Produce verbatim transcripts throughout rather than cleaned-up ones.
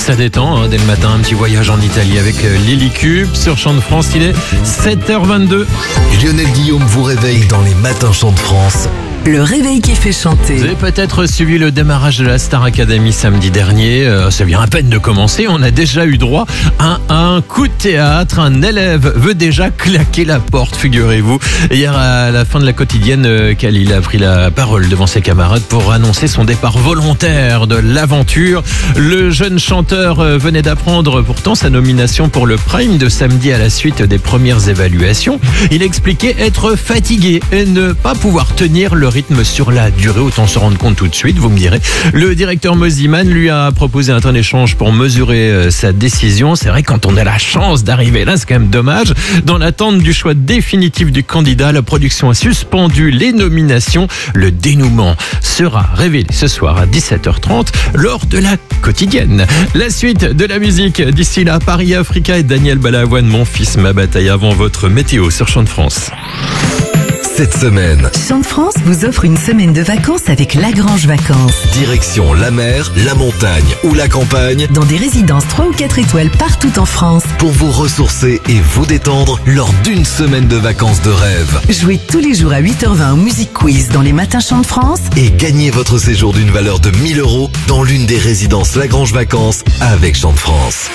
Ça détend, hein, dès le matin, un petit voyage en Italie avec Lily Cube sur Chant de France. Il est sept heures vingt-deux. Lionel Guillaume vous réveille dans les matins Chant de France. Le réveil qui fait chanter. Vous avez peut-être suivi le démarrage de la Star Academy samedi dernier. Euh, ça vient à peine de commencer. On a déjà eu droit à un coup de théâtre. Un élève veut déjà claquer la porte, figurez-vous. Hier, à la fin de la quotidienne, euh, Khalil a pris la parole devant ses camarades pour annoncer son départ volontaire de l'aventure. Le jeune chanteur euh, venait d'apprendre pourtant sa nomination pour le Prime de samedi à la suite des premières évaluations. Il expliquait être fatigué et ne pas pouvoir tenir le rythme sur la durée, autant se rendre compte tout de suite, vous me direz. Le directeur Moziman lui a proposé un temps d'échange pour mesurer euh, sa décision. C'est vrai, quand on a la chance d'arriver là, c'est quand même dommage. Dans l'attente du choix définitif du candidat, la production a suspendu les nominations. Le dénouement sera révélé ce soir à dix-sept heures trente lors de la quotidienne. La suite de la musique d'ici là, Paris Africa et Daniel Balavoine, Mon fils, ma bataille, avant votre météo sur Chant de France. Cette semaine, Chant de France vous offre une semaine de vacances avec Lagrange Vacances. direction la mer, la montagne ou la campagne Dans des résidences trois ou quatre étoiles partout en France. pour vous ressourcer et vous détendre lors d'une semaine de vacances de rêve. Jouez tous les jours à huit heures vingt au Music Quiz dans les matins Chant de France. Et gagnez votre séjour d'une valeur de mille euros dans l'une des résidences Lagrange Vacances avec Chant de France.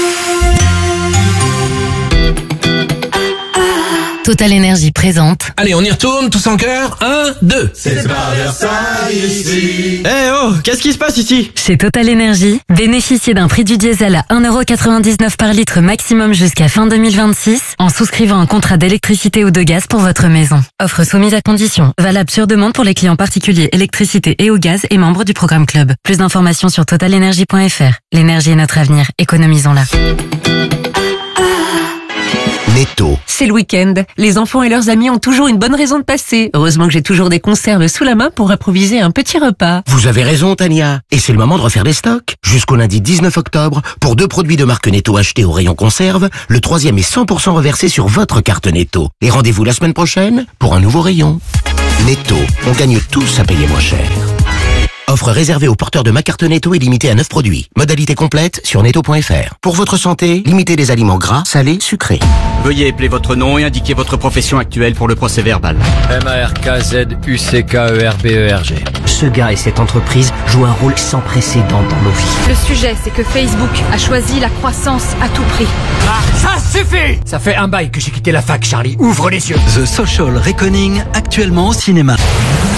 Total Énergie présente. Allez, on y retourne, tous en cœur. Un, deux. C'est pas Versailles ici. Eh oh, qu'est-ce qui se passe ici? Chez Total Énergie, bénéficiez d'un prix du diesel à un euro quatre-vingt-dix-neuf par litre maximum jusqu'à fin deux mille vingt-six en souscrivant un contrat d'électricité ou de gaz pour votre maison. Offre soumise à condition. Valable sur demande pour les clients particuliers électricité et au gaz et membres du programme Club. Plus d'informations sur total énergie point f r. L'énergie est notre avenir. Économisons-la. Netto. C'est le week-end. Les enfants et leurs amis ont toujours une bonne raison de passer. Heureusement que j'ai toujours des conserves sous la main pour improviser un petit repas. Vous avez raison, Tania. Et c'est le moment de refaire les stocks. Jusqu'au lundi dix-neuf octobre, pour deux produits de marque Netto achetés au rayon conserve, le troisième est cent pour cent reversé sur votre carte Netto. Et rendez-vous la semaine prochaine pour un nouveau rayon. Netto, on gagne tous à payer moins cher. Offre réservée aux porteurs de ma carte Netto et limitée à neuf produits. Modalité complète sur netto point f r. Pour votre santé, limitez les aliments gras, salés, sucrés. Veuillez épeler votre nom et indiquer votre profession actuelle pour le procès verbal. M A R K Z U C K E R B E R G. Ce gars et cette entreprise jouent un rôle sans précédent dans nos vies. Le sujet, c'est que Facebook a choisi la croissance à tout prix. Ah, ça suffit! Ça fait un bail que j'ai quitté la fac, Charlie. Ouvre les yeux. The Social Reckoning, actuellement au cinéma.